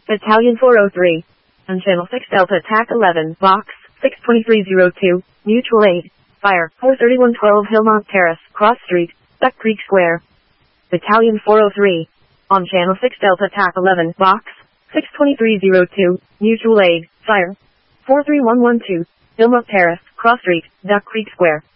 Battalion 403. On Channel 6 Delta TAC 11, Box 62302, Mutual Aid. Fire, 43112 Hillmont Terrace, Cross Street, Duck Creek Square. Battalion 403. On Channel 6 Delta TAC 11, Box 62302, Mutual Aid. Fire, 43112, Hillmont Terrace, Cross Street, Duck Creek Square.